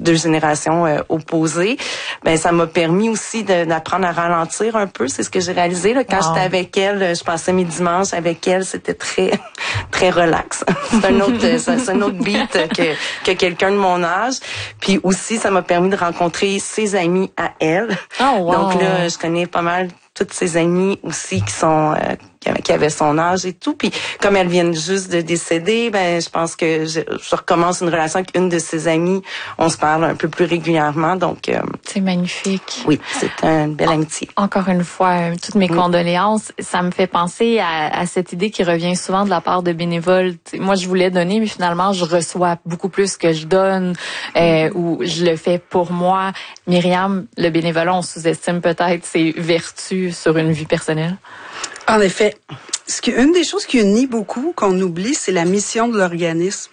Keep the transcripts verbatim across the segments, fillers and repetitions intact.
deux générations euh, opposées. Ben ça m'a permis aussi de, d'apprendre à ralentir un peu. C'est ce que j'ai réalisé là quand wow. j'étais avec elle. Je passais mes dimanches avec elle. C'était très très relax. C'est un autre c'est, c'est un autre beat que que quelqu'un de mon âge. Puis aussi ça m'a permis de rencontrer ses amis à elle. Oh, wow. Donc là je connais pas mal toutes ses amies aussi qui sont euh, qui avaient son âge et tout. Puis comme elles viennent juste de décéder, ben je pense que je, je recommence une relation avec une de ses amies. On se parle un peu plus régulièrement. Donc euh, c'est magnifique. Oui, c'est une belle amitié. Encore une fois, toutes mes oui. condoléances. Ça me fait penser à, à cette idée qui revient souvent de la part de bénévoles. Moi, je voulais donner, mais finalement, je reçois beaucoup plus que je donne euh, ou je le fais pour moi. Myriam, le bénévolat, on sous-estime peut-être ses vertus sur une vie personnelle. En effet, ce qui, une des choses qui unit beaucoup, qu'on oublie, c'est la mission de l'organisme.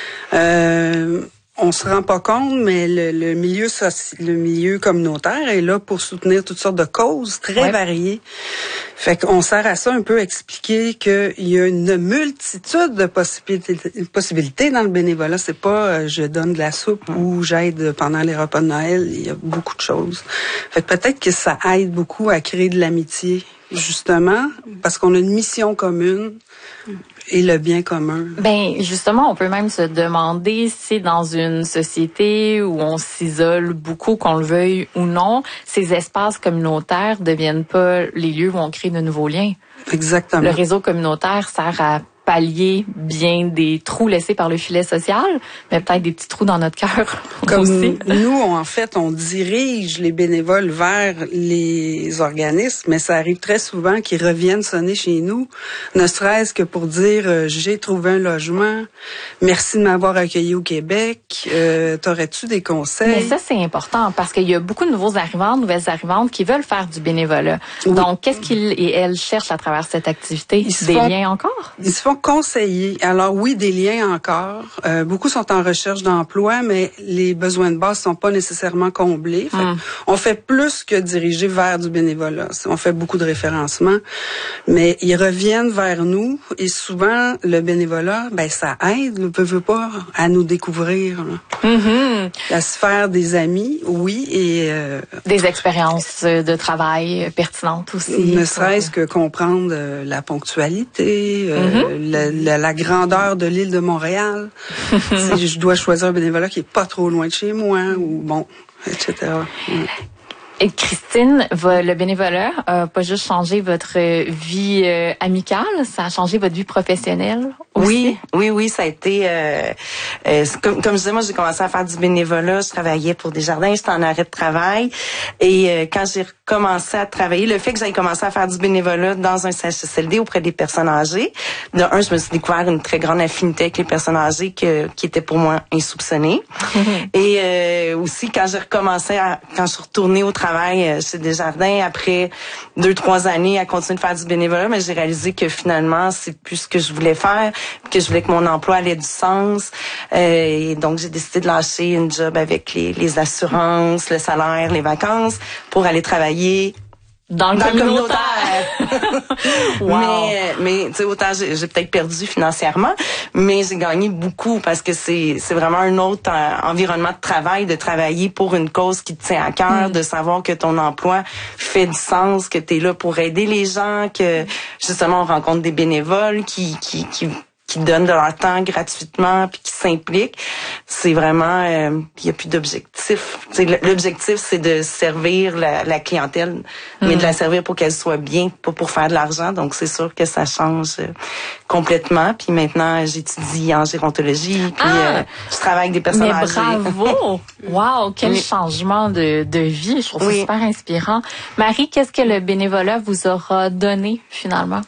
Euh, on se rend pas compte, mais le, le milieu soci, le milieu communautaire est là pour soutenir toutes sortes de causes très ouais. variées. Fait qu'on sert à ça un peu expliquer qu'il y a une multitude de possibilités, possibilités dans le bénévolat. C'est pas euh, je donne de la soupe ou j'aide pendant les repas de Noël. Il y a beaucoup de choses. Fait que peut-être que ça aide beaucoup à créer de l'amitié. Justement, parce qu'on a une mission commune et le bien commun. Ben, justement, on peut même se demander si dans une société où on s'isole beaucoup, qu'on le veuille ou non, ces espaces communautaires deviennent pas les lieux où on crée de nouveaux liens. Exactement. Le réseau communautaire sert à pallier bien des trous laissés par le filet social, mais peut-être des petits trous dans notre cœur Comme aussi. Nous, en fait, on dirige les bénévoles vers les organismes, mais ça arrive très souvent qu'ils reviennent sonner chez nous, ne serait-ce que pour dire euh, « j'ai trouvé un logement, merci de m'avoir accueilli au Québec, euh, t'aurais-tu des conseils? » Mais ça, c'est important parce qu'il y a beaucoup de nouveaux arrivants, de nouvelles arrivantes qui veulent faire du bénévolat. Oui. Donc, qu'est-ce qu'ils et elles cherchent à travers cette activité? Ils des font, liens encore? Ils se font conseiller. Alors oui, des liens encore. Euh, beaucoup sont en recherche d'emploi, mais les besoins de base sont pas nécessairement comblés. Fait mm. On fait plus que diriger vers du bénévolat. On fait beaucoup de référencement, mais ils reviennent vers nous et souvent le bénévolat, ben ça aide, ne peut, veut pas, à nous découvrir. Mm-hmm. La sphère des amis, oui, et euh, des expériences de travail pertinentes aussi. Ne serait-ce que comprendre euh, la ponctualité. Euh, mm-hmm. La, la, la grandeur de l'île de Montréal. Si je dois choisir un bénévolat qui est pas trop loin de chez moi, ou bon, et cetera. Ouais. Et Christine, le bénévolat a pas juste changé votre vie euh, amicale, ça a changé votre vie professionnelle aussi? Oui, oui, oui, ça a été... Euh, euh, comme, comme je disais, moi, j'ai commencé à faire du bénévolat. Je travaillais pour Desjardins, j'étais en arrêt de travail. Et euh, quand j'ai recommencé à travailler, le fait que j'aille commencé à faire du bénévolat dans un C H S L D auprès des personnes âgées, de un, je me suis découvert une très grande affinité avec les personnes âgées que, qui était pour moi insoupçonnée. Et euh, aussi, quand j'ai recommencé à... Quand je suis retournée au travail, travail chez Desjardins après deux, trois années à continuer de faire du bénévolat, mais j'ai réalisé que finalement, c'est plus ce que je voulais faire, que je voulais que mon emploi ait du sens. Euh, et donc, j'ai décidé de lâcher une job avec les, les assurances, le salaire, les vacances pour aller travailler Dans le Dans communautaire. Wow. Mais, mais tu sais, autant j'ai, j'ai peut-être perdu financièrement, mais j'ai gagné beaucoup parce que c'est, c'est vraiment un autre euh, environnement de travail, de travailler pour une cause qui te tient à cœur, mm. de savoir que ton emploi fait du sens, que tu es là pour aider les gens, que justement on rencontre des bénévoles qui, qui, qui qui donnent de leur temps gratuitement puis qui s'impliquent. C'est vraiment, il euh, y a plus d'objectif. T'sais, l'objectif, c'est de servir la, la clientèle, mmh. mais de la servir pour qu'elle soit bien, pas pour faire de l'argent. Donc, c'est sûr que ça change euh, complètement. Puis maintenant, j'étudie en gérontologie, puis ah, euh, je travaille avec des personnes mais âgées. Bravo! Wow! Quel oui. changement de, de vie. Je trouve oui. ça super inspirant. Marie, qu'est-ce que le bénévolat vous aura donné, finalement?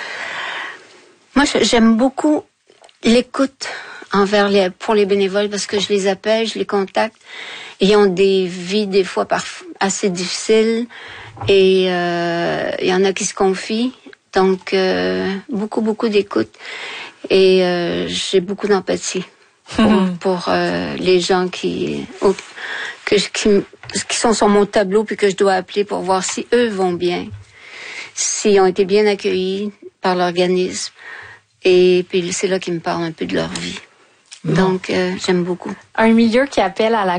Moi, j'aime beaucoup l'écoute envers les, pour les bénévoles parce que je les appelle, je les contacte. Ils ont des vies des fois parfois assez difficiles et euh, il y en a qui se confient. Donc, euh, beaucoup, beaucoup d'écoute. Et euh, j'ai beaucoup d'empathie pour, mmh. pour euh, les gens qui, oh, que, qui, qui sont sur mon tableau puis que je dois appeler pour voir si eux vont bien, s'ils ont été bien accueillis par l'organisme. Et puis c'est là qu'ils me parlent un peu de leur vie. Bon. Donc, euh, j'aime beaucoup. Un milieu qui appelle à la